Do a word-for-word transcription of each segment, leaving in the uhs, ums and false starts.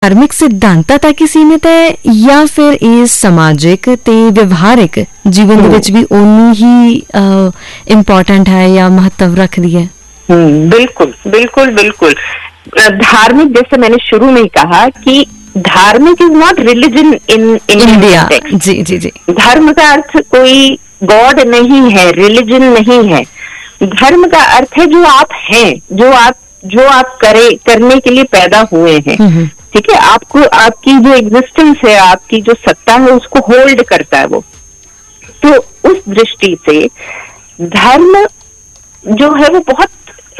धार्मिक सिद्धांतां तक ही सीमित है या फिर ये समाजिक ते व्यवहारिक जीवन दे विच भी उन्नी ही इंपॉर्टेंट है या महत्व रखती है? बिल्कुल बिल्कुल बिल्कुल। धार्मिक, जैसे मैंने शुरू में ही कहा कि धार्मिक is not religion in India. जी जी जी। धर्म का अर्थ कोई गॉड नहीं है, रिलीजन नहीं है। धर्म का अर्थ है जो आप हैं, जो आप जो आप करे करने के लिए पैदा हुए हैं। ठीक है, आपको आपकी जो एग्जिस्टेंस है, आपकी जो सत्ता है, उसको होल्ड करता है वो। तो उस दृष्टि से धर्म जो है वो बहुत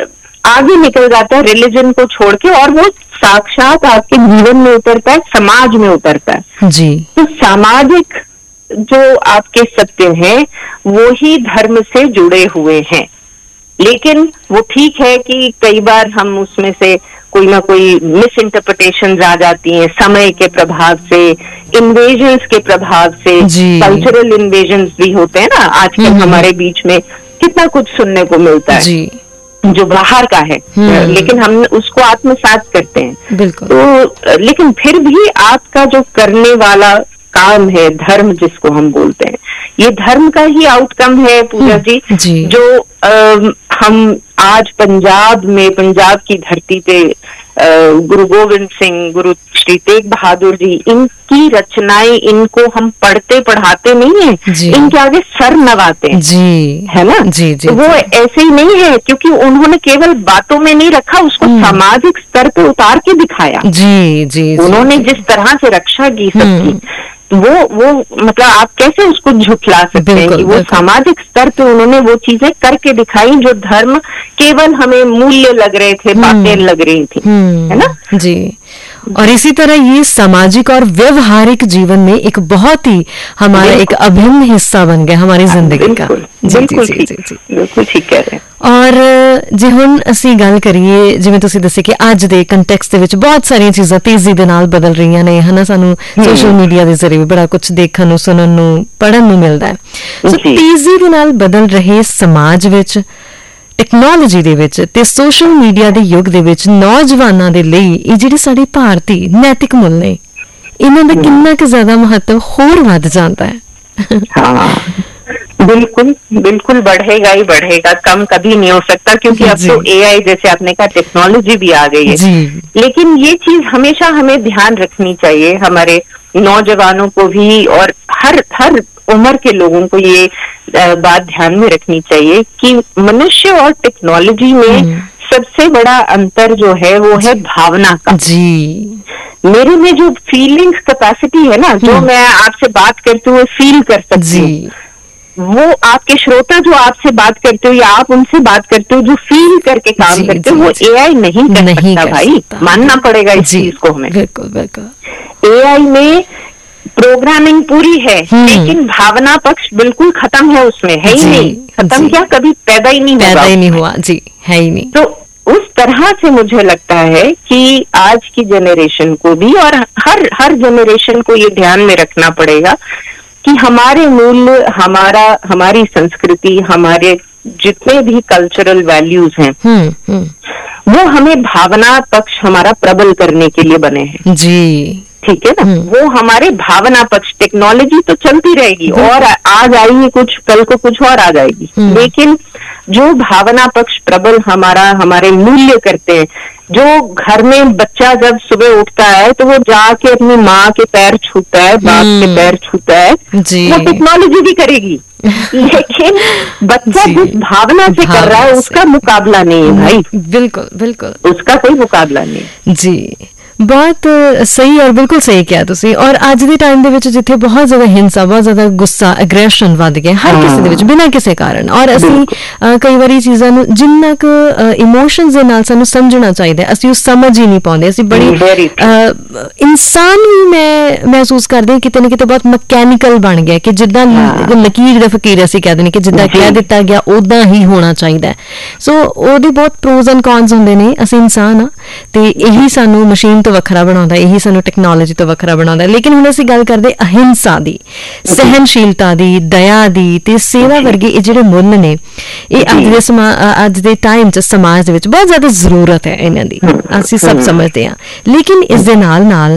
आगे निकल जाता है रिलीजन को छोड़ के, और वो साक्षात आपके जीवन में उतरता है, समाज में उतरता है जी। तो सामाजिक जो आपके सत्य हैं वो ही धर्म से जुड़े हुए हैं। लेकिन वो ठीक है कि कई बार हम उसमें से कोई ना कोई मिस इंटरप्रिटेशन आ जाती हैं, समय के प्रभाव से, इन्वेजन्स के प्रभाव से, कल्चरल इन्वेजन्स भी होते हैं ना आजकल हमारे बीच में, कितना कुछ सुनने को मिलता है जी। जो बाहर का है, लेकिन हम उसको आत्मसात करते हैं। बिल्कुल। तो लेकिन फिर भी आपका जो करने वाला काम है, धर्म जिसको हम बोलते हैं, ये धर्म का ही आउटकम है पूजा जी, जी। जो आ, हम आज पंजाब में, पंजाब की धरती पे आ, गुरु गोविंद सिंह, गुरु श्री तेग बहादुर जी, इनकी रचनाएं, इनको हम पढ़ते पढ़ाते नहीं है, इनके आगे सर नवाते हैं जी, है ना जी, जी, तो वो जी। ऐसे ही नहीं है, क्योंकि उन्होंने केवल बातों में नहीं रखा, उसको सामाजिक स्तर पे उतार के दिखाया जी, जी, उन्होंने जी, जिस तरह से रक्षा की सबकी, वो वो मतलब आप कैसे उसको झुठला सकते हैं कि वो सामाजिक स्तर पे उन्होंने वो चीजें करके दिखाई जो धर्म केवल हमें मूल्य लग रहे थे, बातें लग रही थी, है ना जी। और इसी तरह ये सामाजिक और व्यवहारिक जीवन में एक बहुत ही हमारा एक अभिन्न हिस्सा बन गया हमारी जिंदगी का। जी जी जी जी बिल्कुल ठीक कह रहे हैं। और जे हुण असीं गल करिए, जिवें तुसीं दस्सी कि अज दे कंटैक्स्ट दे विच बहुत सारियां चीज़ां तेजी दे नाल बदल रहीआं ने, है ना, सानू सोशल मीडिया दे जरिए बड़ा कुछ देखण नूं, सुणन नूं, पढ़न नूं मिलदा है। सो तेजी दे नाल बदल रहे समाज विच, टैक्नोलॉजी दे विच ते सोशल मीडिया दे युग दे विच नौजवानां दे लई इह जिहड़े साडे भारती नैतिक मुल ने, इन्हां दा किन्ना क ज़्यादा महत्व होर वध जांदा है? हाँ बिल्कुल बिल्कुल, बढ़ेगा ही बढ़ेगा, कम कभी नहीं हो सकता, क्योंकि अब तो एआई जैसे आपने कहा टेक्नोलॉजी भी आ गई है जी। लेकिन ये चीज हमेशा हमें ध्यान रखनी चाहिए, हमारे नौजवानों को भी और हर हर उम्र के लोगों को ये बात ध्यान में रखनी चाहिए कि मनुष्य और टेक्नोलॉजी में सबसे बड़ा अंतर जो है वो है भावना का। जी। मेरे में जो फीलिंग्स कैपेसिटी है ना, जो मैं आपसे बात करते हुए फील कर सकती हूँ, वो आपके श्रोता जो आपसे बात करते हो या आप उनसे बात करते हो जो फील करके काम जी, करते हो, वो एआई नहीं कर नहीं सकता कर भाई सकता। मानना पड़ेगा इस चीज को हमें। बिल्कुल बिल्कुल। एआई में प्रोग्रामिंग पूरी है लेकिन भावना पक्ष बिल्कुल खत्म है, उसमें है ही नहीं। खत्म क्या, कभी पैदा ही नहीं हुआ, पैदा ही नहीं हुआ जी, है ही नहीं। तो उस तरह से मुझे लगता है कि आज की जनरेशन को भी और हर हर जनरेशन को ये ध्यान में रखना पड़ेगा कि हमारे मूल्य, हमारा हमारी संस्कृति, हमारे जितने भी कल्चरल वैल्यूज हैं हुँ, हुँ. वो हमें भावना पक्ष हमारा प्रबल करने के लिए बने हैं जी। ठीक है ना, वो हमारे भावना पक्ष। टेक्नोलॉजी तो चलती रहेगी और आज आएगी कुछ, कल को कुछ और आ जाएगी, लेकिन जो भावना पक्ष प्रबल हमारा हमारे मूल्य करते हैं, जो घर में बच्चा जब सुबह उठता है तो वो जाके अपनी माँ के पैर छूता है, बाप के पैर छूता है, वो टेक्नोलॉजी भी करेगी लेकिन बच्चा जिस भावना से कर रहा है उसका मुकाबला नहीं है भाई। बिल्कुल बिल्कुल, उसका कोई मुकाबला नहीं जी। बहुत सही और बिल्कुल सही किया तुसी। और आज के टाइम दे विच जिथे बहुत ज्यादा हिंसा, बहुत ज्यादा गुस्सा, एग्रैशन वध गया हर किसी दे विच बिना किसी कारण, और असी कई बारी चीज़ां नूं जिन्ना क इमोशनस दे नाल सानूं समझना चाहिए असी उस समझ ही नहीं पाउंदे। असी बड़ी इंसान भी मैं महसूस करदे कि किते ना किते बहुत मकैनिकल बन गया कि जिद्दां लकीर दे फकीर असी कह देने कि जिद्दां कह दिता गया उदां ही होना चाहिए। सो ओहदे बहुत प्रोज एंड कॉन्स हुंदे ने। असी इंसान आ ते यही सानूं मशीन वखरा बनाउंदा, यही सानू टेक्नोलॉजी तो वखरा बनाउंदा। लेकिन हुण असीं गल करदे अहिंसा दी, सहनशीलता दी, दया दी ते सेवा वर्गे ये जिहड़े मुल ने, ये अज दे समा अज दे टाइम च समाज दे विच बहुत ज्यादा जरूरत है इन्हां दी, असीं सब समझदे हां। लेकिन इस दे नाल नाल